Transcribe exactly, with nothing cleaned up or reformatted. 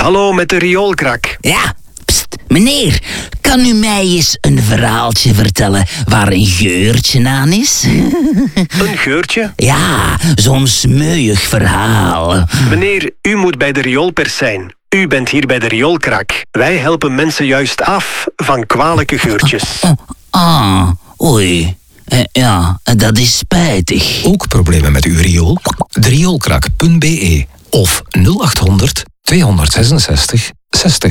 Hallo, met de rioolkrak. Ja, pst, meneer, kan u mij eens een verhaaltje vertellen waar een geurtje aan is? Een geurtje? Ja, zo'n smeuig verhaal. Meneer, u moet bij de rioolpers zijn. U bent hier bij de rioolkrak. Wij helpen mensen juist af van kwalijke geurtjes. Oh, ah, oei. Eh, ja, dat is spijtig. Ook problemen met uw riool? drioolkrak punt be of nul acht honderd tweehonderdzesenzestig zestig.